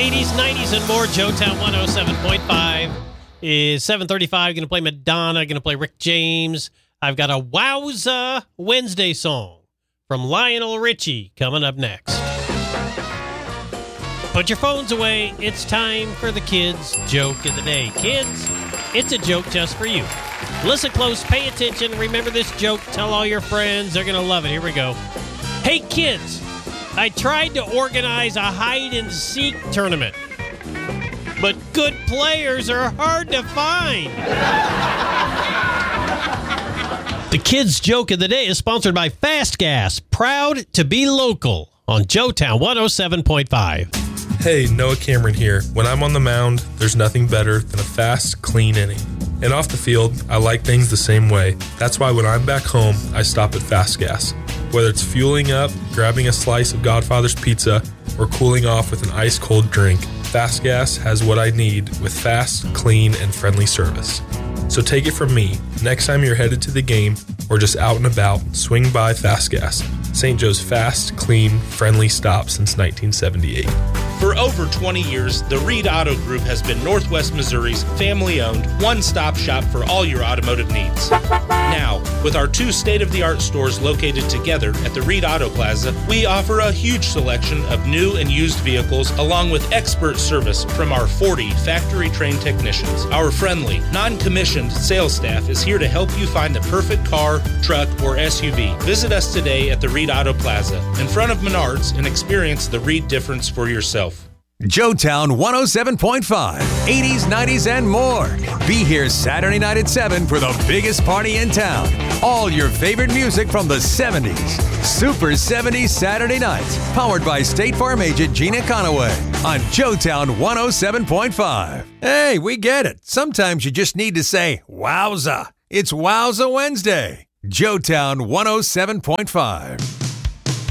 80s, 90s, and more. Joetown 107.5 is 7:35. Going to play Madonna. Going to play Rick James. I've got a Wowza Wednesday song from Lionel Richie coming up next. Put your phones away. It's time for the kids' joke of the day. Kids, it's a joke just for you. Listen close, pay attention, remember this joke, tell all your friends. They're going to love it. Here we go. Hey, kids, I tried to organize a hide-and-seek tournament, but good players are hard to find. The kids' joke of the day is sponsored by Fast Gas, proud to be local on Joetown 107.5. Hey, Noah Cameron here. When I'm on the mound, there's nothing better than a fast, clean inning. And off the field, I like things the same way. That's why when I'm back home, I stop at Fast Gas. Whether it's fueling up, grabbing a slice of Godfather's Pizza, or cooling off with an ice-cold drink, Fast Gas has what I need with fast, clean, and friendly service. So take it from me, next time you're headed to the game or just out and about, swing by Fast Gas, St. Joe's fast, clean, friendly stop since 1978. For over 20 years, the Reed Auto Group has been Northwest Missouri's family-owned, one-stop shop for all your automotive needs. Now, with our two state-of-the-art stores located together at the Reed Auto Plaza, we offer a huge selection of new and used vehicles along with expert service from our 40 factory-trained technicians. Our friendly, non-commissioned sales staff is here to help you find the perfect car, truck, or SUV. Visit us today at the Reed Auto Plaza in front of Menards and experience the Reed difference for yourself. Joetown 107.5, 80s, 90s, and more. Be here Saturday night at 7 for the biggest party in town. All your favorite music from the 70s. Super 70s Saturday nights. Powered by State Farm agent Gina Conaway on Joetown 107.5. Hey, we get it. Sometimes you just need to say, wowza. It's Wowza Wednesday. Joetown 107.5.